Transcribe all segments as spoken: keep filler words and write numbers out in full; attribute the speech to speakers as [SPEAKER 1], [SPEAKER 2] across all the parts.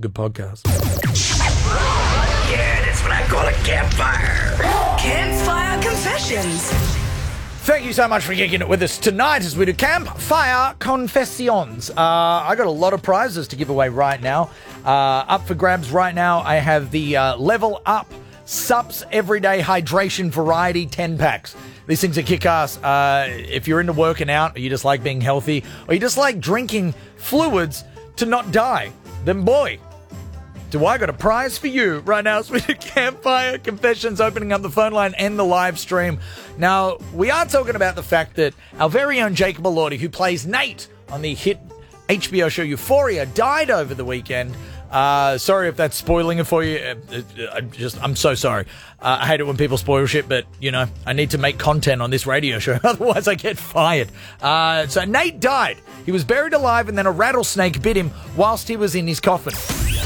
[SPEAKER 1] good podcast.
[SPEAKER 2] Yeah, that's what I call a campfire.
[SPEAKER 3] Campfire Confessions.
[SPEAKER 1] Thank you so much for kicking it with us tonight as we do Campfire Confessions. Uh, I got a lot of prizes to give away right now. Uh, up for grabs right now, I have the uh, Level Up Sups Everyday Hydration Variety ten packs. These things are kick-ass. Uh, if you're into working out, or you just like being healthy, or you just like drinking fluids to not die, then boy, do I got a prize for you right now as we do Campfire Confessions, opening up the phone line and the live stream. Now, we are talking about the fact that our very own Jacob Elordi, who plays Nate on the hit H B O show Euphoria, died over the weekend. Uh, sorry if that's spoiling it for you. Uh, uh, I'm just, I'm so sorry. Uh, I hate it when people spoil shit, but, you know, I need to make content on this radio show. Otherwise, I get fired. Uh, so Nate died. He was buried alive, and then a rattlesnake bit him whilst he was in his coffin.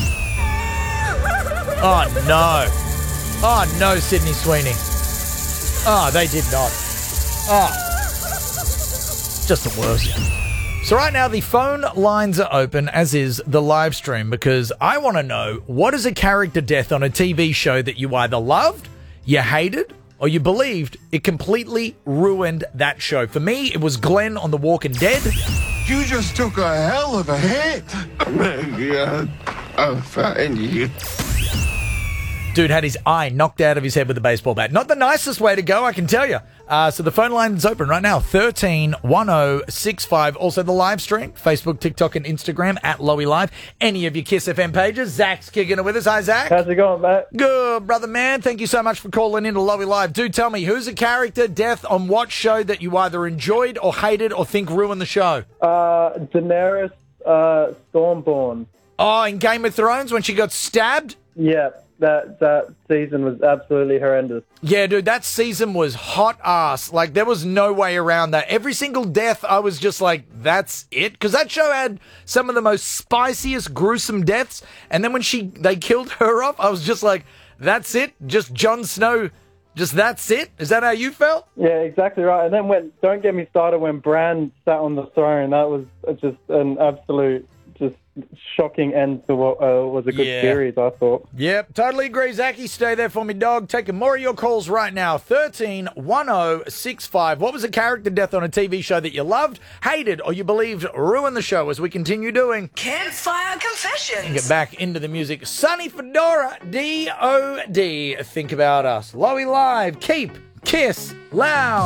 [SPEAKER 1] Oh, no. Oh, no, Sydney Sweeney. Oh, they did not. Oh. Just the worst. So right now, the phone lines are open, as is the live stream, because I want to know, what is a character death on a T V show that you either loved, you hated, or you believed it completely ruined that show? For me, it was Glenn on The Walking Dead.
[SPEAKER 4] You just took a hell of a hit. Yeah, I'm fine. You.
[SPEAKER 1] Dude had his eye knocked out of his head with a baseball bat. Not the nicest way to go, I can tell you. Uh, so the phone line is open right now, thirteen one oh six five. Also the live stream, Facebook, TikTok, and Instagram at Lowy Live. Any of your Kiss F M pages. Zach's kicking it with us. Hi, Zach.
[SPEAKER 5] How's it going, mate?
[SPEAKER 1] Good, brother man. Thank you so much for calling in to Lowy Live. Do tell me, who's a character death on what show that you either enjoyed or hated or think ruined the show?
[SPEAKER 5] Uh, Daenerys uh, Stormborn.
[SPEAKER 1] Oh, in Game of Thrones when she got stabbed?
[SPEAKER 5] Yeah. That that season was absolutely horrendous.
[SPEAKER 1] Yeah, dude, that season was hot ass. Like, there was no way around that. Every single death, I was just like, that's it? Because that show had some of the most spiciest, gruesome deaths. And then when she they killed her off, I was just like, that's it? Just Jon Snow, just that's it? Is that how you felt?
[SPEAKER 5] Yeah, exactly right. And then when, don't get me started, when Bran sat on the throne, that was just an absolute, just shocking end to what uh, was a good
[SPEAKER 1] Yeah.
[SPEAKER 5] series, I thought.
[SPEAKER 1] Yep, totally agree, Zachy. Stay there for me, dog. Taking more of your calls right now. thirteen one oh six five. What was a character death on a T V show that you loved, hated, or you believed ruined the show, as we continue doing
[SPEAKER 3] Campfire Confessions.
[SPEAKER 1] Get back into the music. Sunny Fedora, D O D. Think about us. Lowy Live. Keep Kiss loud.